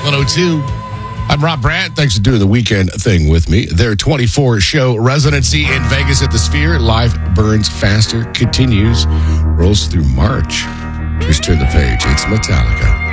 702. I'm Rob Brandt. Thanks for doing the weekend thing with me. Their 24-show residency in Vegas at the Sphere, Life Burns Faster, continues, rolls through March. Just turn the page. It's Metallica.